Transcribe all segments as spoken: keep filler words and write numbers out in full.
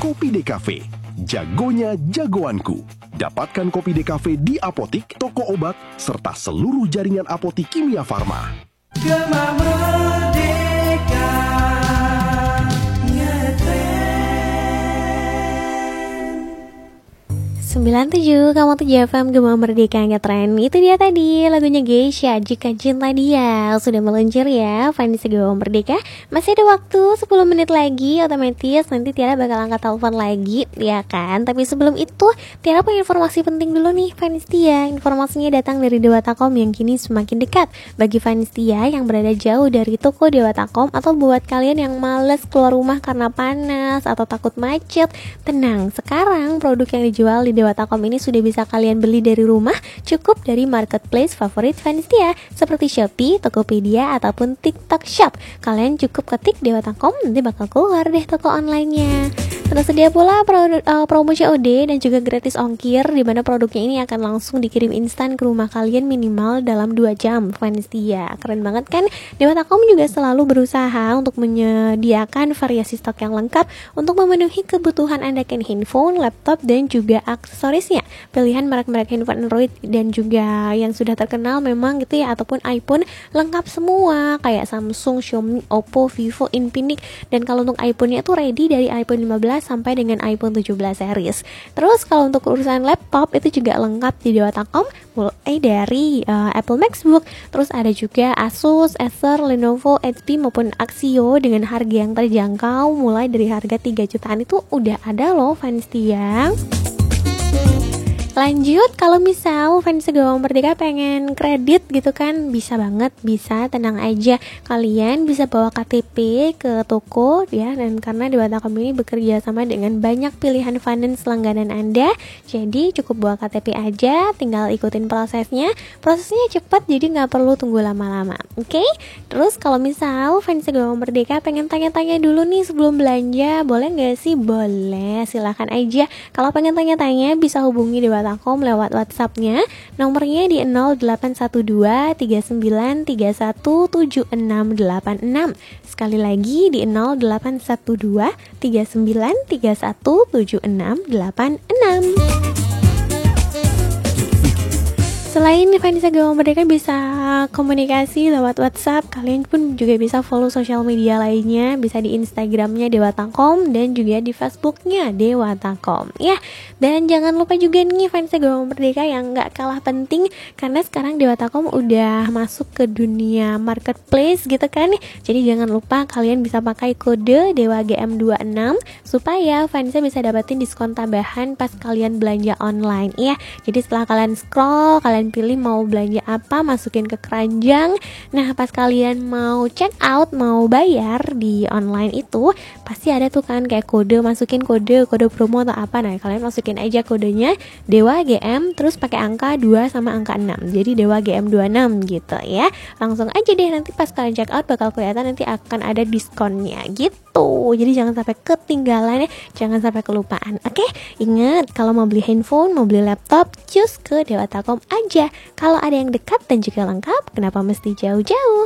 Kopi Decafe, jagonya jagoanku. Dapatkan Kopi Decafe di apotik, toko obat, serta seluruh jaringan apotik Kimia Farma. Gema Merdeka sembilan tujuh koma tujuh F M Gema Merdeka Ngetren. Itu dia tadi lagunya Geisha, Jika Cinta Dia. Sudah meluncur ya Vanessa Gema Merdeka. Masih ada waktu sepuluh menit lagi. Otomatis nanti Tiara bakal angkat telepon lagi, ya kan? Tapi sebelum itu Tiara punya informasi penting dulu nih Vanistia. Informasinya datang dari Dewatakom yang kini semakin dekat bagi Vanistia yang berada jauh dari toko Dewatakom. Atau buat kalian yang males keluar rumah karena panas atau takut macet, tenang, sekarang produk yang dijual di Dewatakom ini sudah bisa kalian beli dari rumah, cukup dari marketplace favorit Vanistia seperti Shopee, Tokopedia, ataupun TikTok Shop. Kalian cukup ketik Dewatakom, nanti bakal keluar deh toko online-nya. Tersedia pula pro, uh, promo C O D dan juga gratis ongkir, di mana produknya ini akan langsung dikirim instan ke rumah kalian minimal dalam dua jam. Vanistia, keren banget kan? Dewatakom juga selalu berusaha untuk menyediakan variasi stok yang lengkap untuk memenuhi kebutuhan Anda, kan handphone, laptop, dan juga aksesorisnya. Pilihan merek-merek handphone Android dan juga yang sudah terkenal memang gitu ya, ataupun iPhone lengkap semua kayak Samsung, Xiaomi, Oppo, Vivo, Infinix. Dan kalau untuk iPhone-nya itu ready dari iPhone lima belas sampai dengan iPhone tujuh belas series. Terus kalau untuk urusan laptop itu juga lengkap di Dewatakom, mulai dari uh, Apple MacBook, terus ada juga Asus, Acer, Lenovo, H P maupun Axio dengan harga yang terjangkau mulai dari harga tiga jutaan itu udah ada loh Vanistia. Lanjut, kalau misal fans Gema Merdeka pengen kredit gitu kan, bisa banget, bisa, tenang aja. Kalian bisa bawa K T P ke toko ya, dan karena Dewatakom ini bekerja sama dengan banyak pilihan finance langganan Anda, jadi cukup bawa K T P aja, tinggal ikutin prosesnya. Prosesnya cepat, jadi nggak perlu tunggu lama-lama. Oke? Okay? Terus kalau misal fans Gema Merdeka pengen tanya-tanya dulu nih sebelum belanja, boleh nggak sih? Boleh, silahkan aja. Kalau pengen tanya-tanya bisa hubungi Dewatakom lewat WhatsApp-nya, nomornya di nol delapan satu dua tiga sembilan tiga satu tujuh enam delapan enam. Sekali lagi di nol delapan satu dua tiga sembilan tiga satu tujuh enam delapan enam. Selain Vanessa Gema Merdeka bisa komunikasi lewat WhatsApp, kalian pun juga bisa follow sosial media lainnya, bisa di Instagramnya Dewatakom dan juga di Facebooknya Dewatakom ya. Dan jangan lupa juga nih Vanessa Gema Merdeka yang gak kalah penting, karena sekarang Dewatakom udah masuk ke dunia marketplace gitu kan. Jadi jangan lupa kalian bisa pakai kode Dewa G M dua puluh enam supaya Vanessa bisa dapetin diskon tambahan pas kalian belanja online ya. Jadi setelah kalian scroll, kalian pilih mau belanja apa, masukin ke keranjang. Nah pas kalian mau check out, mau bayar di online itu pasti ada tuh kan kayak kode, masukin kode kode promo atau apa. Nah kalian masukin aja kodenya Dewa G M, terus pakai angka dua sama angka enam, jadi Dewa G M dua puluh enam gitu ya. Langsung aja deh, nanti pas kalian check out bakal kelihatan nanti akan ada diskonnya gitu. Jadi jangan sampai ketinggalan ya, jangan sampai kelupaan. Oke, ingat kalau mau beli handphone, mau beli laptop, cus ke Dewatakom aja. Kalau ada yang dekat dan juga lengkap, kenapa mesti jauh-jauh?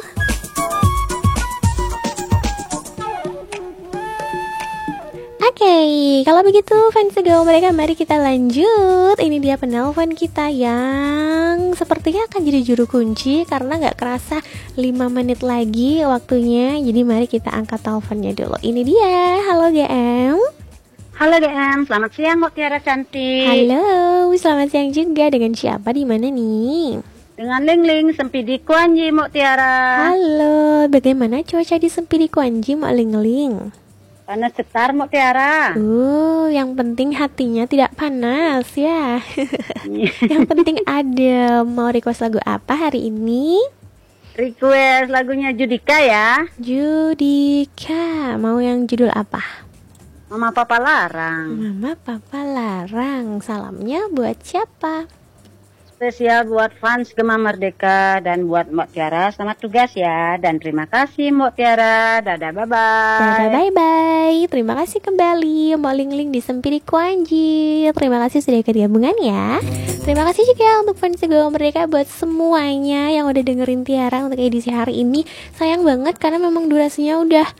Oke, okay, kalau begitu fans Gema Merdeka, mari kita lanjut. Ini dia penelpon kita yang sepertinya akan jadi juru kunci karena gak kerasa lima menit lagi waktunya. Jadi mari kita angkat teleponnya dulu. Ini dia, halo G M. Halo D M, selamat siang Mbak Tiara cantik. Halo, selamat siang juga. Dengan siapa, di mana nih? Dengan Ling Ling Sempidi Kuanji Mbak Tiara. Halo, bagaimana cuaca di Sempidi Kuanji Mbak Ling Ling? Panas cetar Mbak Tiara. Uh, yang penting hatinya tidak panas ya. Yang penting ada. Mau request lagu apa hari ini? Request lagunya Judika ya. Judika, mau yang judul apa? Mama Papa Larang. Mama Papa Larang. Salamnya buat siapa? Spesial buat fans Gema Merdeka dan buat Mbak Tiara. Selamat tugas ya. Dan terima kasih Mbak Tiara. Dadah, bye-bye. Dadah, bye-bye. Terima kasih kembali Mbak Ling Ling di Sempidi Kuanji. Terima kasih sudah ikut gabungan ya. Terima kasih juga untuk fans Gema Merdeka, buat semuanya yang udah dengerin Tiara untuk edisi hari ini. Sayang banget karena memang durasinya udah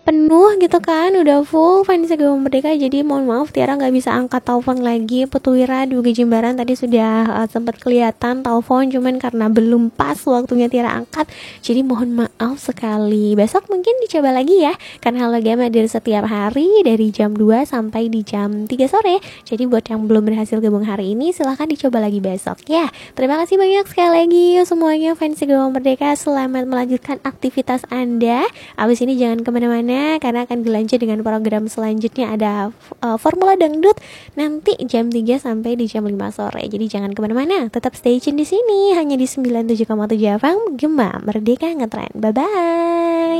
penuh gitu kan, udah full fans Gema Merdeka. Jadi mohon maaf Tiara nggak bisa angkat telepon lagi. Petuira di Bukit Jimbaran tadi sudah uh, sempat kelihatan telepon, cuman karena belum pas waktunya Tiara angkat, jadi mohon maaf sekali. Besok mungkin dicoba lagi ya, karena Halo Gema dari setiap hari dari jam dua sampai di jam tiga sore. Jadi buat yang belum berhasil gabung hari ini, silahkan dicoba lagi besok ya. Terima kasih banyak sekali lagi semuanya fans Gema Merdeka. Selamat melanjutkan aktivitas Anda. Abis ini jangan kemana-mana, karena akan dilanjut dengan program selanjutnya, ada uh, Formula Dangdut nanti jam tiga sampai di jam lima sore. Jadi jangan kemana-mana, tetap stay tune di sini hanya di sembilan puluh tujuh koma tujuh F M Gema Merdeka Ngetrend. Bye bye.